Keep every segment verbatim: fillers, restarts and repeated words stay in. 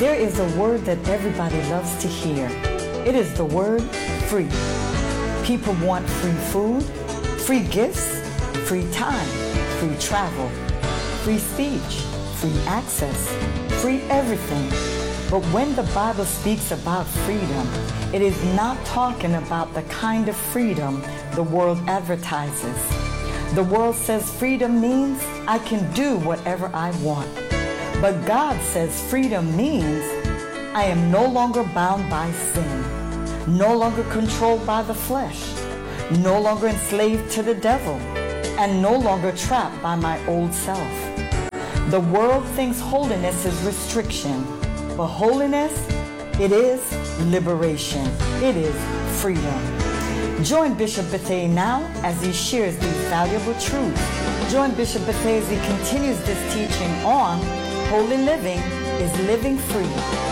There is a word that everybody loves to hear. It is the word free. People want free food, free gifts, free time, free travel, free speech, free access, free everything. But when the Bible speaks about freedom, it is not talking about the kind of freedom the world advertises. The world says freedom means I can do whatever I want. But God says freedom means I am no longer bound by sin, no longer controlled by the flesh, no longer enslaved to the devil, and no longer trapped by my old self. The world thinks holiness is restriction, but holiness, it is liberation. It is freedom. Join Bishop Bethea now as he shares these valuable truths. Join Bishop Bethea as he continues this teaching on holy living is living free.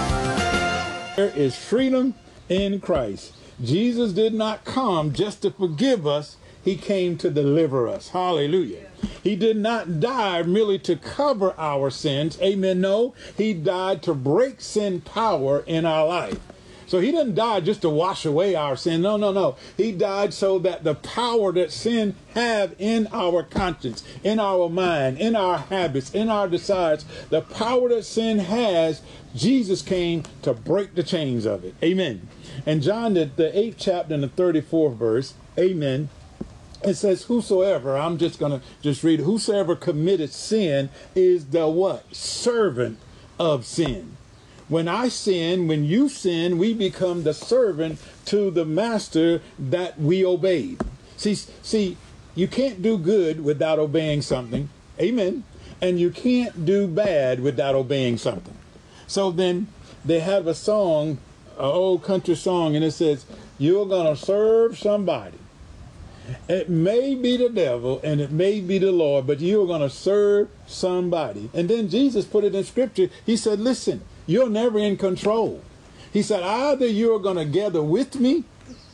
There is freedom in Christ. Jesus did not come just to forgive us. He came to deliver us. Hallelujah. He did not die merely to cover our sins. Amen. No, he died to break sin power in our life. So he didn't die just to wash away our sin. No, no, no. He died so that the power that sin have in our conscience, in our mind, in our habits, in our desires, the power that sin has, Jesus came to break the chains of it. Amen. And John, the, the eighth chapter and the thirty-fourth verse, amen, it says, whosoever, I'm just going to just read it, whosoever committed sin is the what? Servant of sin. When I sin, when you sin, we become the servant to the master that we obeyed. See, see, you can't do good without obeying something. Amen. And you can't do bad without obeying something. So then they have a song, an old country song, and it says, you're going to serve somebody. It may be the devil and it may be the Lord, but you're going to serve somebody. And then Jesus put it in scripture. He said, listen, you're never in control. He said, either you're going to gather with me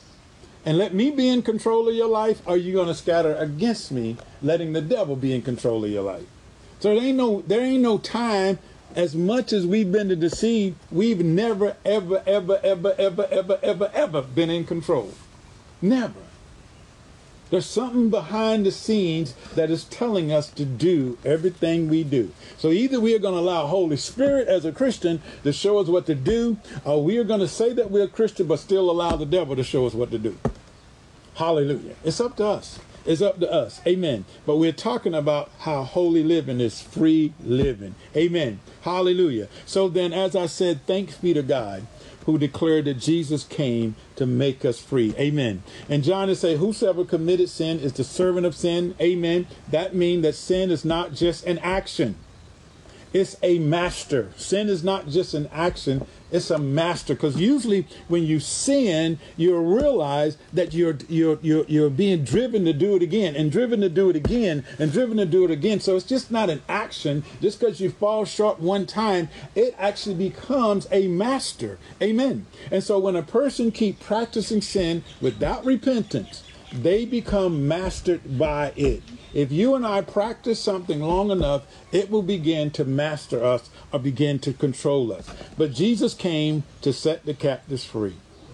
and let me be in control of your life, or you're going to scatter against me, letting the devil be in control of your life. So there ain't no, there ain't no time. As much as we've been to deceive, we've never, ever, ever, ever, ever, ever, ever, ever been in control. Never. There's something behind the scenes that is telling us to do everything we do. So either we are going to allow Holy Spirit as a Christian to show us what to do, or we are going to say that we're a Christian but still allow the devil to show us what to do. Hallelujah. It's up to us. It's up to us. Amen. But we're talking about how holy living is free living. Amen. Hallelujah. So then, as I said, thanks be to God who declared that Jesus came to make us free. Amen. And John is saying, whosoever committed sin is the servant of sin. Amen. That means that sin is not just an action. It's a master. Sin is not just an action. It's a master. Because usually when you sin, you'll realize that you're, you're, you're, you're being driven to do it again and driven to do it again and driven to do it again. So it's just not an action. Just because you fall short one time, it actually becomes a master. Amen. And so when a person keeps practicing sin without repentance, they become mastered by it. If you and I practice something long enough, it will begin to master us or begin to control us. But Jesus came to set the captives free.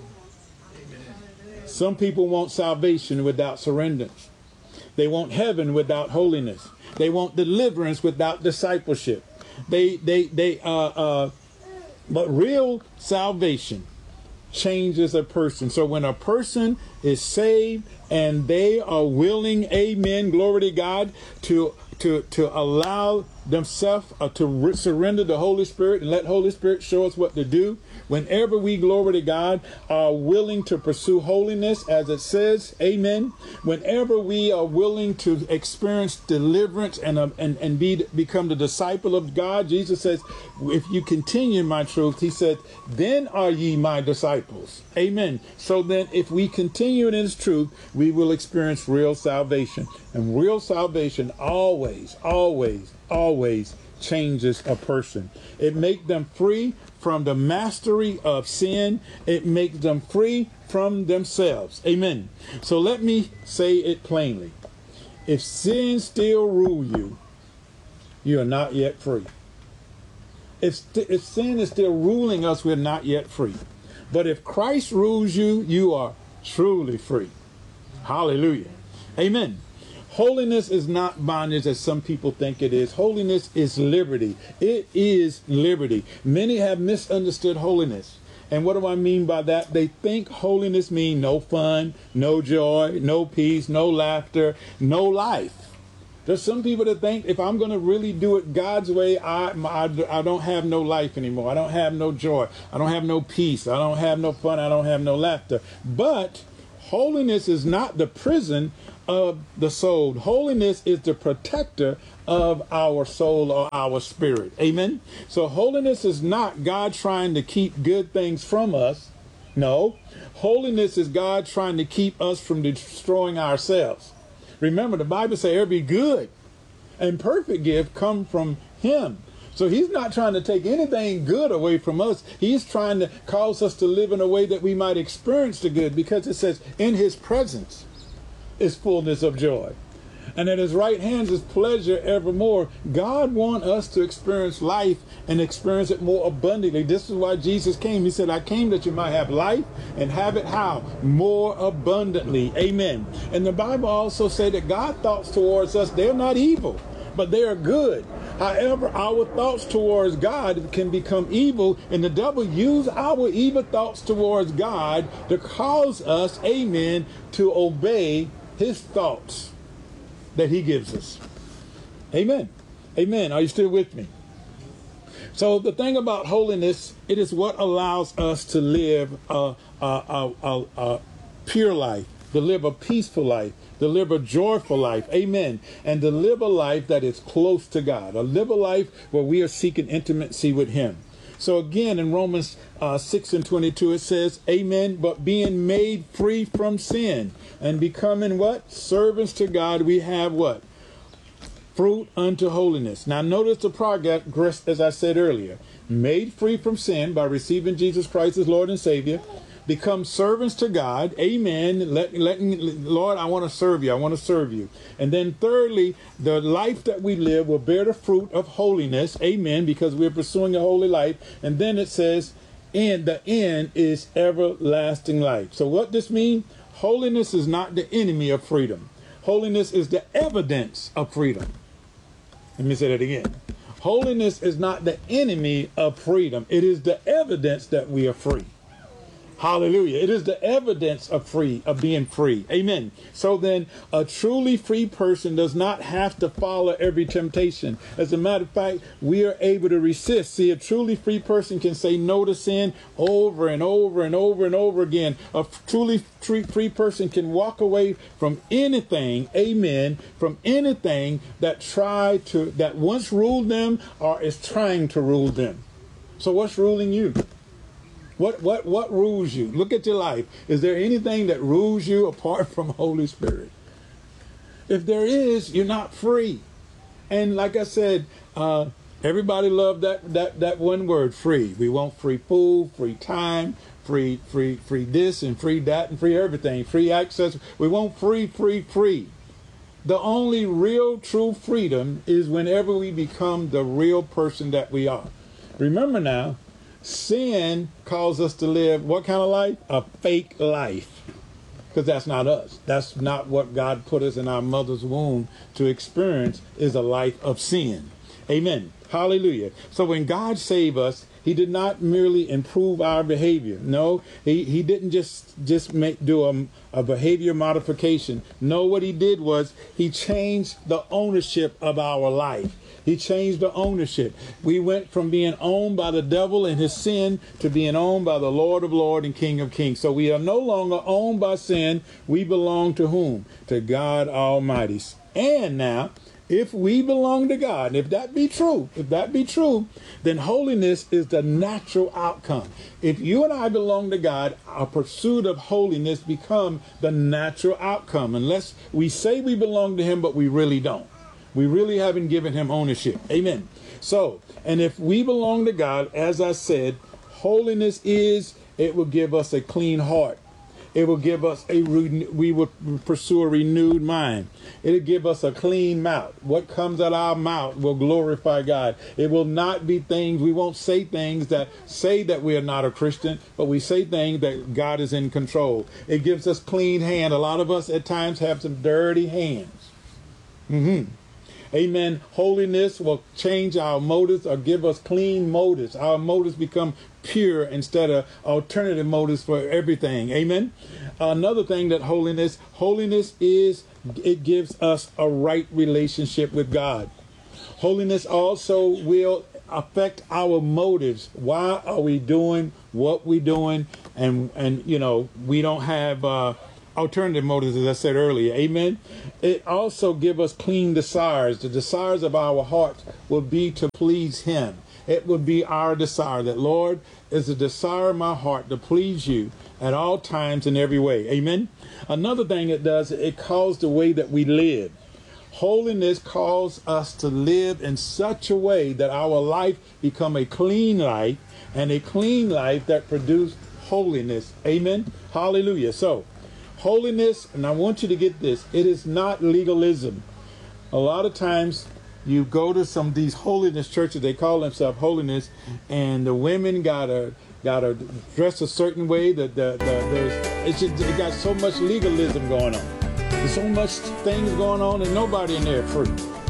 Amen. Some people want salvation without surrender. They want heaven without holiness. They want deliverance without discipleship. They, they, they, uh, uh, but real salvation changes a person. So when a person is saved and they are willing, amen, glory to God, to to to allow themselves uh, to re- surrender the Holy Spirit and let Holy Spirit show us what to do. Whenever we, glory to God, are willing to pursue holiness, as it says, amen. Whenever we are willing to experience deliverance and uh, and and be become the disciple of God, Jesus says, if you continue in my truth, he said, then are ye my disciples. Amen. So then if we continue in his truth, we will experience real salvation. And real salvation always, always, always changes a person. It makes them free from the mastery of sin. It makes them free from themselves. Amen. So let me say it plainly. If sin still rule you, you are not yet free. If, if sin is still ruling us, we're not yet free. But if Christ rules you, you are truly free. Hallelujah. Amen. Holiness is not bondage as some people think it is. Holiness is liberty. It is liberty. Many have misunderstood holiness. And what do I mean by that? They think holiness means no fun, no joy, no peace, no laughter, no life. There's some people that think if I'm going to really do it God's way, I, I, I don't have no life anymore. I don't have no joy. I don't have no peace. I don't have no fun. I don't have no laughter. But holiness is not the prison of the soul. Holiness is the protector of our soul or our spirit. Amen. So holiness is not God trying to keep good things from us. No. Holiness is God trying to keep us from destroying ourselves. Remember, the Bible says every good and perfect gift come from him. So he's not trying to take anything good away from us. He's trying to cause us to live in a way that we might experience the good, because it says in his presence is fullness of joy, and at his right hand is pleasure evermore. God wants us to experience life and experience it more abundantly. This is why Jesus came. He said, I came that you might have life and have it how? More abundantly. Amen. And the Bible also said that God's thoughts towards us, they're not evil, but they are good. However, our thoughts towards God can become evil, and the devil uses our evil thoughts towards God to cause us, amen, to obey his thoughts that he gives us. Amen. Amen. Are you still with me? So the thing about holiness, it is what allows us to live a, a, a, a, a pure life, to live a peaceful life, to live a joyful life. Amen. And to live a life that is close to God, to live a life where we are seeking intimacy with him. So again, in Romans uh, six and twenty-two, it says, amen, but being made free from sin and becoming what? Servants to God, we have what? Fruit unto holiness. Now notice the progress, as I said earlier. Made free from sin by receiving Jesus Christ as Lord and Savior. Become servants to God. Amen. Let, let, Lord, I want to serve you. I want to serve you. And then thirdly, the life that we live will bear the fruit of holiness. Amen. Because we're pursuing a holy life. And then it says, and the end is everlasting life. So what this means? Holiness is not the enemy of freedom. Holiness is the evidence of freedom. Let me say that again. Holiness is not the enemy of freedom. It is the evidence that we are free. Hallelujah. It is the evidence of free, of being free. Amen. So then a truly free person does not have to follow every temptation. As a matter of fact, we are able to resist. See, a truly free person can say no to sin over and over and over and over again. A truly free, free person can walk away from anything, amen, from anything that tried to, that once ruled them or is trying to rule them. So what's ruling you? What what what rules you? Look at your life. Is there anything that rules you apart from Holy Spirit? If there is, you're not free. And like I said, uh, everybody loved that that that one word, free. We want free food, free time, free free free this and free that and free everything, free access. We want free, free, free. The only real true freedom is whenever we become the real person that we are. Remember now, sin calls us to live what kind of life? A fake life. Because that's not us. That's not what God put us in our mother's womb to experience, is a life of sin. Amen. Hallelujah. So when God saved us, he did not merely improve our behavior. No, he, he didn't just, just make, do a, a behavior modification. No, what he did was he changed the ownership of our life. He changed the ownership. We went from being owned by the devil and his sin to being owned by the Lord of Lords and King of Kings. So we are no longer owned by sin. We belong to whom? To God Almighty. And now, if we belong to God, and if that be true, if that be true, then holiness is the natural outcome. If you and I belong to God, our pursuit of holiness becomes the natural outcome, unless we say we belong to him, but we really don't. We really haven't given him ownership. Amen. So, and if we belong to God, as I said, holiness is, it will give us a clean heart. It will give us a, we will pursue a renewed mind. It'll give us a clean mouth. What comes out of our mouth will glorify God. It will not be things, we won't say things that say that we are not a Christian, but we say things that God is in control. It gives us clean hand. A lot of us at times have some dirty hands. Mm-hmm. Amen. Holiness will change our motives or give us clean motives. Our motives become pure instead of alternative motives for everything. Amen. Another thing that holiness, holiness is, it gives us a right relationship with God. Holiness also will affect our motives. Why are we doing what we're doing? And, and you know, we don't have uh, alternative motives, as I said earlier. Amen. It also gives us clean desires. The desires of our hearts will be to please him. It would be our desire that, Lord, is the desire of my heart to please you at all times in every way. Amen. Another thing it does, it calls the way that we live. Holiness calls us to live in such a way that our life become a clean life, and a clean life that produces holiness. Amen. Hallelujah. So, holiness, and I want you to get this, it is not legalism. A lot of times you go to some of these holiness churches, they call themselves holiness, and the women gotta gotta dress a certain way. That the, the, there's it's just, it got so much legalism going on. There's so much things going on, and nobody in there free.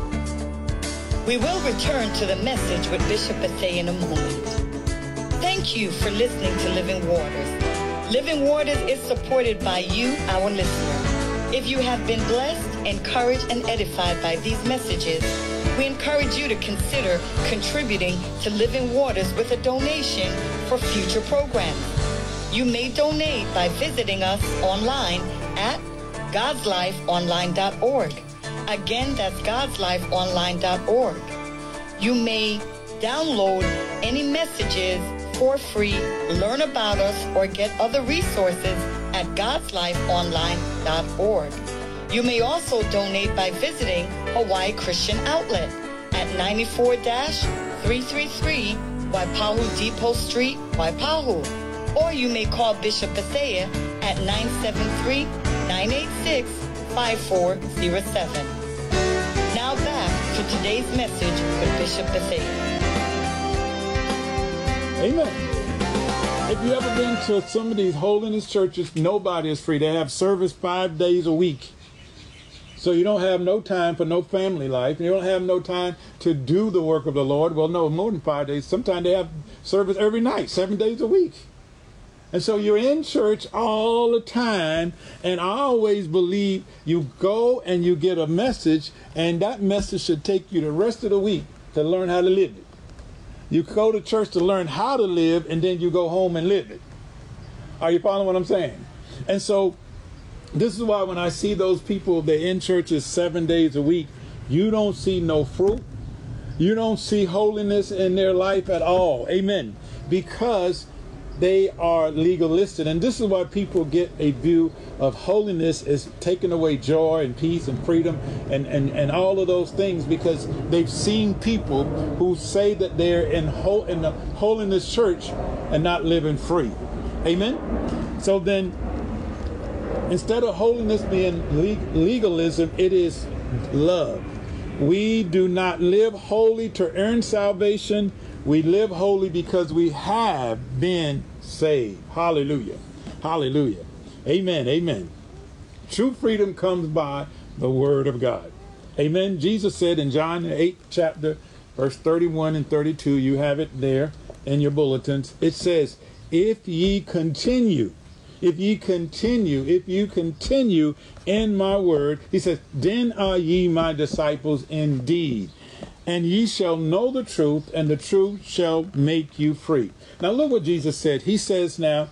We will return to the message with Bishop Bethea in a moment. Thank you for listening to Living Waters. Living Waters is supported by you, our listener. If you have been blessed, encouraged, and edified by these messages, we encourage you to consider contributing to Living Waters with a donation for future programs. You may donate by visiting us online at gods life online dot org. Again, that's gods life online dot org. You may download any messages for free, learn about us, or get other resources at gods life online dot org. You may also donate by visiting Hawaii Christian Outlet at ninety-four three thirty-three Waipahu Depot Street, Waipahu. Or you may call Bishop Bethea at nine seven three, nine eight six, five four zero seven. Now back to today's message with Bishop Bethea. Amen. If you ever been to some of these holiness churches, nobody is free. They have service five days a week. So you don't have no time for no family life. You don't have no time to do the work of the Lord. Well, no, more than five days. Sometimes they have service every night, seven days a week. And so you're in church all the time. And I always believe you go and you get a message, and that message should take you the rest of the week to learn how to live it. You go to church to learn how to live, and then you go home and live it. Are you following what I'm saying? And so this is why when I see those people, they're in churches seven days a week, you don't see no fruit. You don't see holiness in their life at all. Amen. Because they are legalistic. And this is why people get a view of holiness as taking away joy and peace and freedom and, and, and all of those things, because they've seen people who say that they're in, ho- in the holiness church and not living free. Amen. So then, instead of holiness being le- legalism, it is love. We do not live holy to earn salvation. We live holy because we have been saved. Hallelujah. Hallelujah. Amen. Amen. True freedom comes by the word of God. Amen. Jesus said in John the eighth chapter, verse thirty-one and thirty-two, you have it there in your bulletins. It says, if ye continue, if ye continue, if you continue in my word, he says, then are ye my disciples indeed. And ye shall know the truth, and the truth shall make you free. Now look what Jesus said. He says now,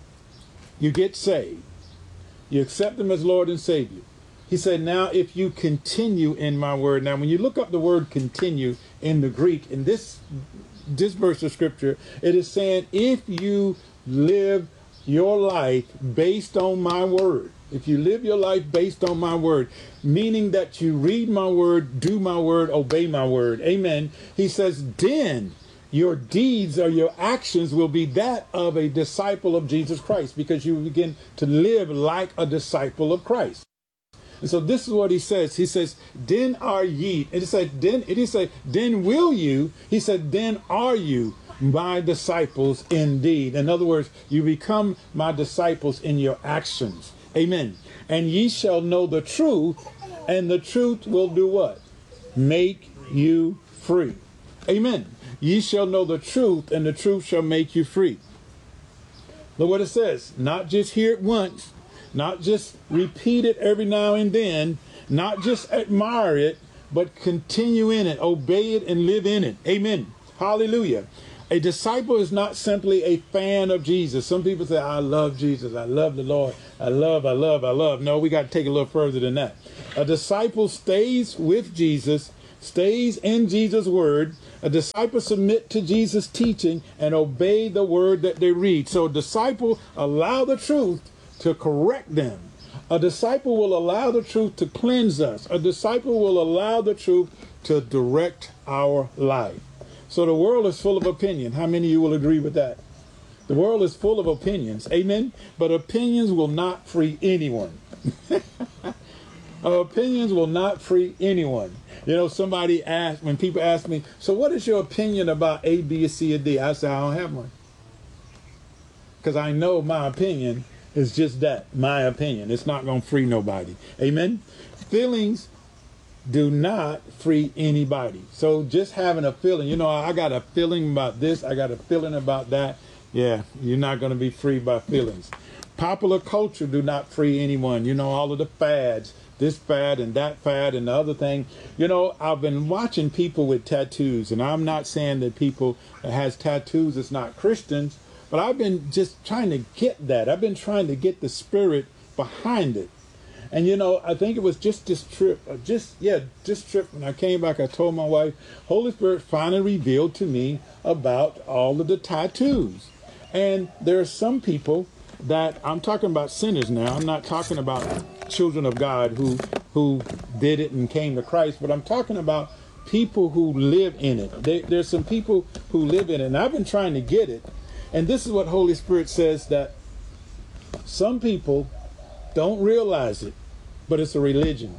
you get saved. You accept him as Lord and Savior. He said, now if you continue in my word. Now when you look up the word continue in the Greek, in this, this verse of scripture, it is saying, if you live your life based on my word. If you live your life based on my word, meaning that you read my word, do my word, obey my word. Amen. He says, then your deeds or your actions will be that of a disciple of Jesus Christ, because you begin to live like a disciple of Christ. And so this is what he says. He says, then are ye. And he said, then, it didn't say, then will you. He said, then are you my disciples indeed. In other words, you become my disciples in your actions. Amen. And ye shall know the truth, and the truth will do what? Make you free. Amen. Ye shall know the truth, and the truth shall make you free. Look what it says. Not just hear it once, not just repeat it every now and then, not just admire it, but continue in it, obey it, and live in it. Amen. Hallelujah. A disciple is not simply a fan of Jesus. Some people say, I love Jesus. I love the Lord. I love, I love, I love. No, we got to take it a little further than that. A disciple stays with Jesus, stays in Jesus' word. A disciple submit to Jesus' teaching and obey the word that they read. So a disciple allow the truth to correct them. A disciple will allow the truth to cleanse us. A disciple will allow the truth to direct our life. So the world is full of opinion. How many of you will agree with that? The world is full of opinions. Amen. But opinions will not free anyone. Opinions will not free anyone. You know, somebody asked, when people ask me, so what is your opinion about A, B, C, or D? I say, I don't have one. Because I know my opinion is just that, my opinion. It's not going to free nobody. Amen. Feelings do not free anybody. So just having a feeling, you know, I got a feeling about this, I got a feeling about that. Yeah, you're not going to be free by feelings. Popular culture do not free anyone. You know, all of the fads, this fad and that fad and the other thing. You know, I've been watching people with tattoos, and I'm not saying that people that has tattoos is not Christians, but I've been just trying to get that. I've been trying to get the spirit behind it. And, you know, I think it was just this trip, uh, just, yeah, this trip when I came back, I told my wife, Holy Spirit finally revealed to me about all of the tattoos. And there are some people that, I'm talking about sinners now, I'm not talking about children of God who, who did it and came to Christ, but I'm talking about people who live in it. They, there's some people who live in it, and I've been trying to get it. And this is what Holy Spirit says, that some people don't realize it, but it's a religion.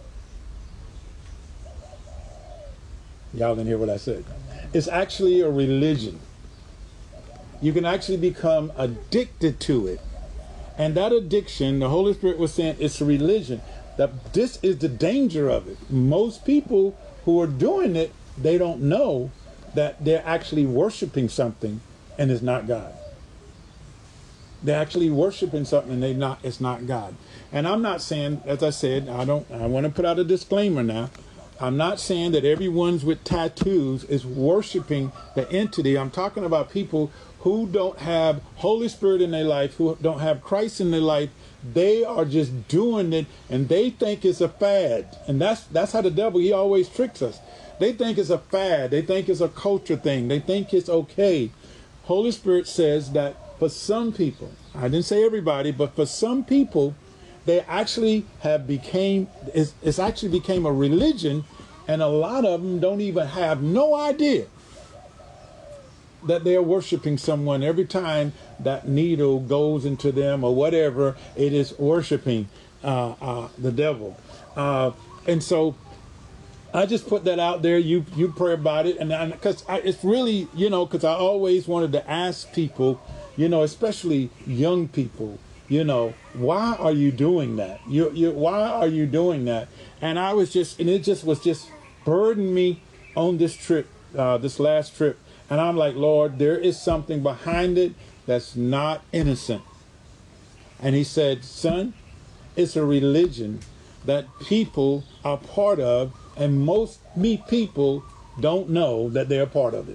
Y'all didn't hear what I said. It's actually a religion. You can actually become addicted to it. And that addiction, the Holy Spirit was saying, it's a religion. That this is the danger of it. Most people who are doing it, they don't know that they're actually worshiping something and it's not God. They're actually worshiping something and they not it's not God. And I'm not saying, as I said, I don't I want to put out a disclaimer now. I'm not saying that everyone's with tattoos is worshiping the entity. I'm talking about people who don't have Holy Spirit in their life, who don't have Christ in their life. They are just doing it and they think it's a fad. And that's that's how the devil, he always tricks us. They think it's a fad. They think it's a culture thing. They think it's okay. Holy Spirit says that for some people, I didn't say everybody, but for some people, they actually have became, it's, it's actually became a religion, and a lot of them don't even have no idea that they're worshiping someone. Every time that needle goes into them or whatever, it is worshiping uh, uh, the devil. Uh, and so I just put that out there. You you pray about it, and because it's really, you know, because I always wanted to ask people, you know, especially young people, you know, why are you doing that? You you why are you doing that? And I was just, and it just was just burdened me on this trip, uh, this last trip, and I'm like, Lord, there is something behind it that's not innocent. And He said, son, it's a religion that people are part of. And most me people don't know that they're part of it.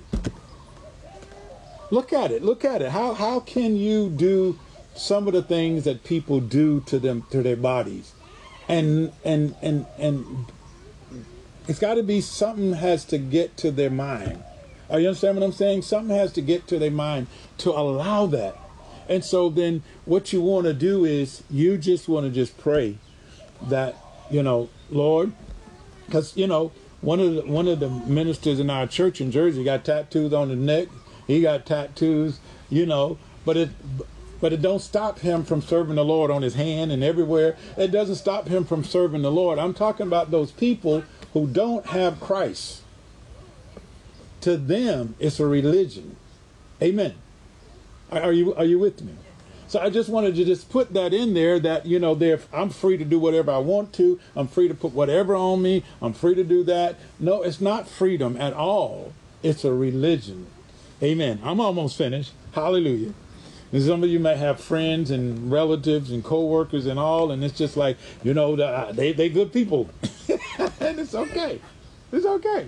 Look at it. Look at it. How how can you do some of the things that people do to them, to their bodies, and and and and it's got to be something has to get to their mind. Are you understand what I'm saying? Something has to get to their mind to allow that. And so then what you want to do is you just want to just pray that, you know, Lord. Because, you know, One of the, one of the ministers in our church in Jersey got tattoos on his neck. He got tattoos, you know, but it but it don't stop him from serving the Lord on his hand and everywhere. It doesn't stop him from serving the Lord. I'm talking about those people who don't have Christ. To them, it's a religion. Amen. Are you are you with me? So I just wanted to just put that in there that, you know, I'm free to do whatever I want to. I'm free to put whatever on me. I'm free to do that. No, it's not freedom at all. It's a religion. Amen. I'm almost finished. Hallelujah. And some of you may have friends and relatives and co-workers and all, and it's just like, you know, the, they they good people. And it's okay. It's okay.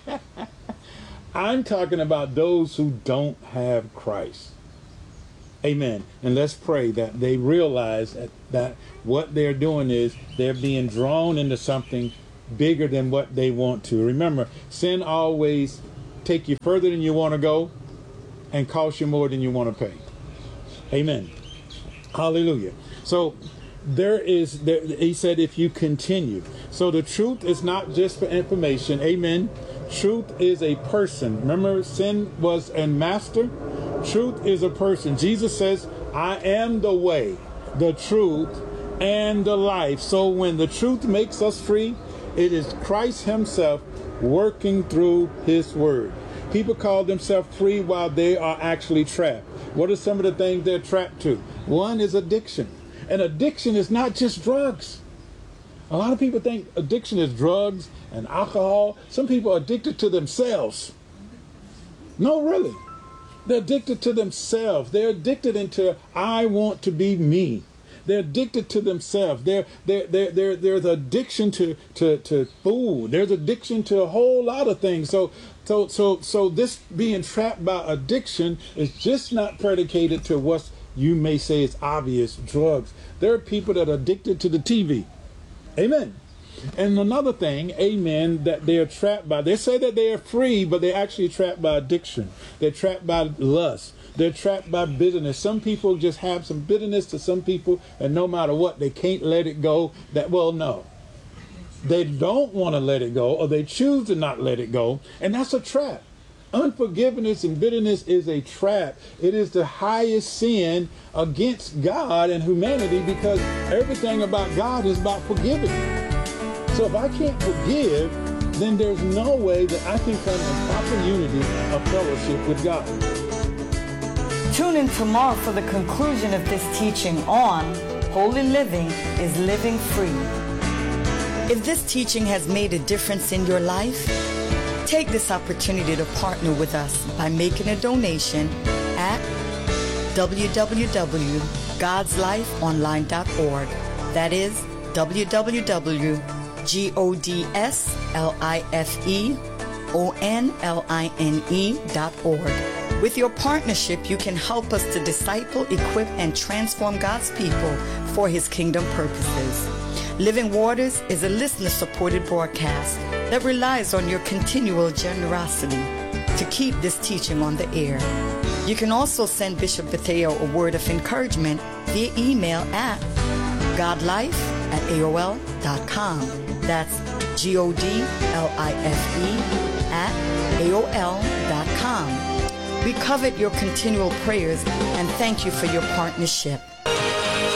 I'm talking about those who don't have Christ. Amen. And let's pray that they realize that, that what they're doing is they're being drawn into something bigger than what they want to. Remember, sin always take you further than you want to go and cost you more than you want to pay. Amen. Hallelujah. So there is, there, he said, if you continue. So the truth is not just for information. Amen. Truth is a person. Remember, sin was a master. Truth is a person. Jesus says, I am the way, the truth, and the life. So when the truth makes us free, it is Christ himself working through his word. People call themselves free while they are actually trapped. What are some of the things they're trapped to? One is addiction. And addiction is not just drugs. A lot of people think addiction is drugs and alcohol. Some people are addicted to themselves. No, really. They're addicted to themselves. They're addicted into, I want to be me. They're addicted to themselves. They're, they're, they're, they're, there's addiction to, to, to food. There's addiction to a whole lot of things. So, so, so, so this being trapped by addiction is just not predicated to what you may say is obvious, drugs. There are people that are addicted to the T V. Amen. And another thing, amen, that they are trapped by. They say that they are free, but they're actually trapped by addiction. They're trapped by lust. They're trapped by bitterness. Some people just have some bitterness to some people, and no matter what, they can't let it go. That, well, no. They don't want to let it go, or they choose to not let it go, and that's a trap. Unforgiveness and bitterness is a trap. It is the highest sin against God and humanity, because everything about God is about forgiving. So if I can't forgive, then there's no way that I can come in proper unity of fellowship with God. Tune in tomorrow for the conclusion of this teaching on Holy Living is Living Free. If this teaching has made a difference in your life, take this opportunity to partner with us by making a donation at w w w dot gods life online dot org. That is w w w dot gods life online dot org. With your partnership, you can help us to disciple, equip, and transform God's people for His kingdom purposes. Living Waters is a listener-supported broadcast that relies on your continual generosity to keep this teaching on the air. You can also send Bishop Bethea a word of encouragement via email at godlife at A O L dot com. That's G O D L I F E at A O L dot com. We covet your continual prayers and thank you for your partnership.